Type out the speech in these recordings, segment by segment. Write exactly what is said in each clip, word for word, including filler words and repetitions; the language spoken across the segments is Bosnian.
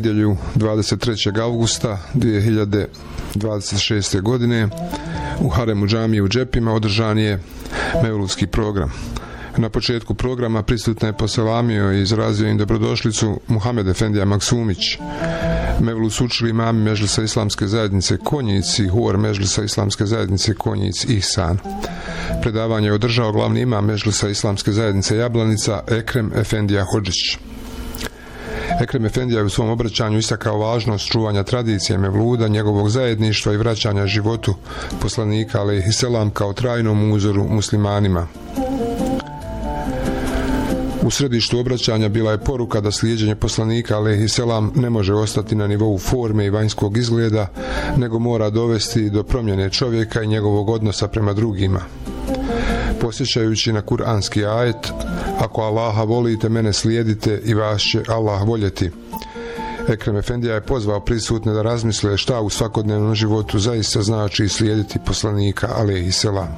nedjelju dvadeset trećeg avgusta dvije hiljade dvadeset šeste. godine u Haremu džamije u Džepima održan je mevludski program. Na početku programa prisutno je poselamio i izrazio im dobrodošlicu Muhamed Efendija Maksumić. Mevlud su učili imami Medžlisa Islamske zajednice Konjic i Hor Medžlisa Islamske zajednice Konjic Ihsan. Predavanje je održao glavni imam Medžlisa Islamske zajednice Jablanica Ekrem Efendija Hodžić. Ekrem Efendija je u svom obraćanju istakao važnost čuvanja tradicije mevluda, njegovog zajedništva i vraćanja životu poslanika alejhiselam kao trajnom uzoru muslimanima. U središtu obraćanja bila je poruka da slijeđenje poslanika alejhiselam ne može ostati na nivou forme i vanjskog izgleda, nego mora dovesti do promjene čovjeka i njegovog odnosa prema drugima. Posjećajući na kuranski ajet: ako Allaha volite, mene slijedite i vas će Allah voljeti. Ekrem Efendija je pozvao prisutne da razmisle šta u svakodnevnom životu zaista znači slijediti poslanika alejhiselam.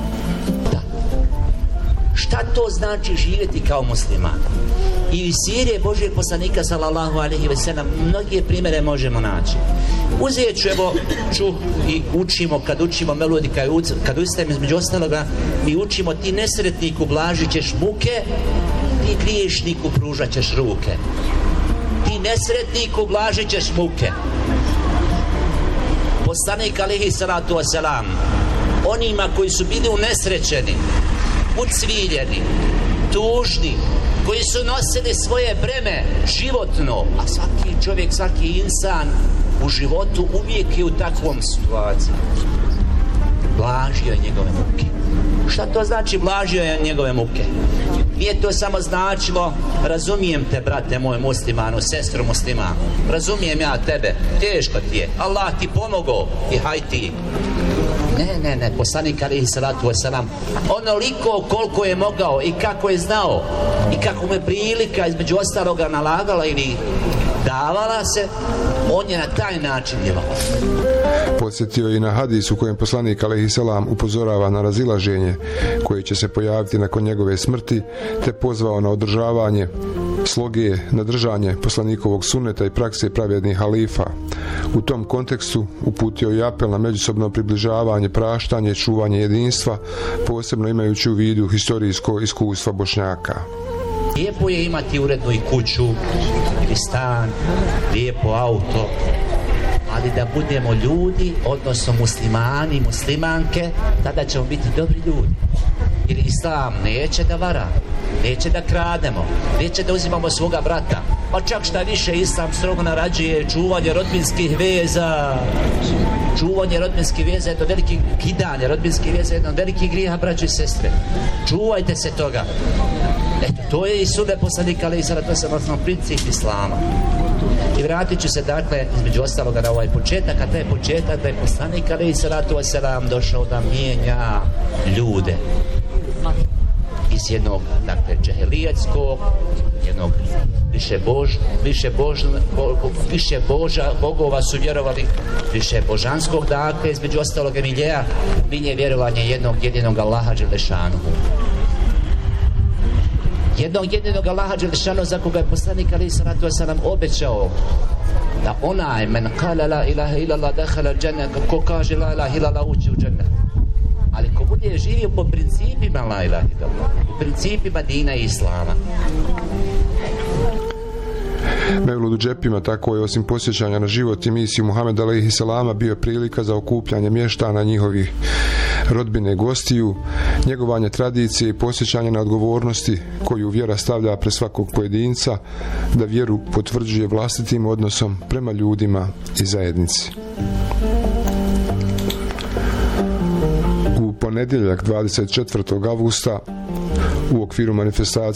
Šta to znači živjeti kao musliman? I iz sirije Božijeg poslanika sallallahu alejhi ve sellem mnoge primjere možemo naći. Uzet ću, evo, ču i učimo, kad učimo melodika, kad ustajem između ostaloga, mi učimo: ti nesretniku blažit ćeš muke, ti griješniku pružat ćeš ruke. Ti nesretniku blažit ćeš muke. Poslanik alejhi salatu wasalam onima koji su bili unesrećeni, ucviljeni, tužni, koji su nosili svoje breme životno, a svaki čovjek, svaki insan u životu uvijek je u takvom situaciji, blažio je njegove muke. Šta to znači blažio je njegove muke? Nije to samo značilo: razumijem te, brate moj muslimanu, sestro musliman, razumijem ja tebe, teško ti je, Allah ti pomogao i haj ti. Ne, ne, ne, poslanik alejhi salatu wasalam onoliko koliko je mogao i kako je znao i kako mu je prilika između ostaloga nalagala ili davala se, on je na taj način djelovao. Podsjetio i na hadis u kojem poslanik alejhiselam upozorava na razilaženje koje će se pojaviti nakon njegove smrti, te pozvao na održavanje sloge, na držanje poslanikovog sunneta i prakse pravednih halifa. U tom kontekstu uputio i apel na međusobno približavanje, praštanje, čuvanje jedinstva, posebno imajući u vidu historijsko iskustvo Bošnjaka. Lijepo je imati urednu i kuću, i stan, lijepo auto, ali da budemo ljudi, odnosno muslimani, muslimanke, tada ćemo biti dobri ljudi. Jer Islam neće da vara, neće da krademo, neće da uzimamo svoga brata. Pa čak šta više, Islam strogo naređuje čuvanje rodbinskih veza. Čuvanje rodbinskih veza je jedno veliki kidanje, rodbinskih veza je jedno veliki grijeha, braćo i sestre. Čuvajte se toga. Eto, to je i sunnet poslanika alejhi salatu vesselam, osnovni princip Islama. I vratit ću se, dakle, između ostaloga na ovaj početak, a taj početak da je poslanik alejhi salatu vesselam došao da mijenja ljude iz jednog, dakle, džehelijetskog, jednog više bož, više bož, bo, više boža, bogova su vjerovali, više božanskog, dakle, između ostaloga miljeja, minje vjerovanje jednog jedinog Allaha dželešanuhu. Jednog jedinog Allaha dželešanuhu za koga je poslanik alejhi salatu vesselam obećao da onaj men kala la ilaha illallah dakhala džennet, ko kaže la ilaha illallah ući u džennet. Ali ko bude živio po principima la ilaha illallah, po principima dina i islama. Mevlud u Džepima tako je, osim posjećanja na život i misiju Muhameda alejhiselama, bio prilika za okupljanje mještana, njihovih rodbine, gostiju, njegovanje tradicije i posjećanje na odgovornosti koju vjera stavlja pre svakog pojedinca, da vjeru potvrđuje vlastitim odnosom prema ljudima i zajednici. U ponedjeljak dvadeset četvrtog avgusta u okviru manifestacije